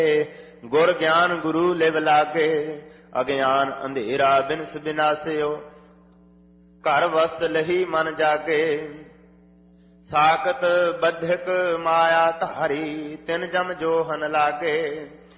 ਗੁਰ ਗਿਆਨ ਗੁਰੂ ਲਿਵ ਲਾਗੇ, ਅਗਿਆਨ ਅੰਧੇਰਾ ਬਿਨਸ ਬਿਨਾਸਿਓ, ਘਰ ਵਸਤ ਲਹੀ ਮਨ ਜਾਗੇ। ਸਾਕਤ ਬੱਧਕ ਮਾਇਆ ਧਾਰੀ, ਤਿਨ ਜਮ ਜੋਹਨ ਲਾਗੇ,